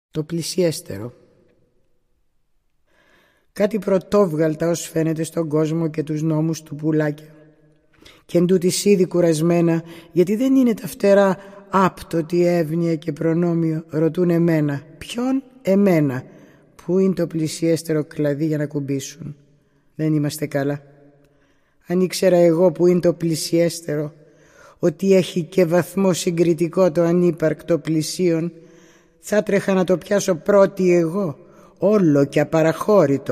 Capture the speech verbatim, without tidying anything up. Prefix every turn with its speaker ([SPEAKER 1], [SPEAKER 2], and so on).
[SPEAKER 1] Το πλησιέστερο. Κάτι πρωτόβγαλτα ως φαίνεται στον κόσμο και τους νόμους του πουλάκια. Και εν τούτοις ήδη κουρασμένα, γιατί δεν είναι τα φτερά άπτωτη εύνοια και προνόμιο, ρωτούν εμένα. Ποιον? Εμένα. Πού είναι το πλησιέστερο κλαδί για να κουμπίσουν? Δεν είμαστε καλά. Αν ήξερα εγώ που είναι το πλησιέστερο, ότι έχει και βαθμό συγκριτικό το ανύπαρκτο πλησίον, θα τρέχα να το πιάσω πρώτη εγώ, όλο και απαραχώρητο.